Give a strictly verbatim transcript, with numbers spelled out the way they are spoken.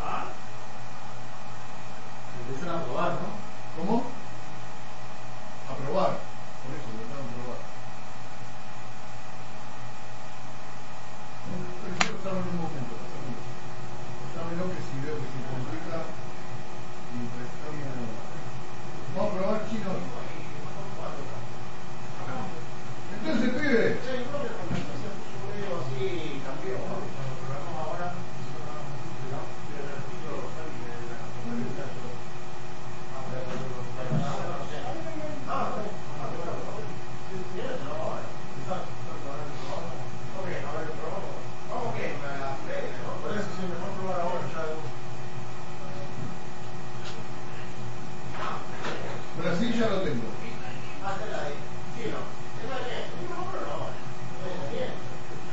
Ah. Le dicen aprobar, ¿no? ¿Cómo? Aprobar. Por eso, le tengo que aprobar. Pero yo estaba en un momento.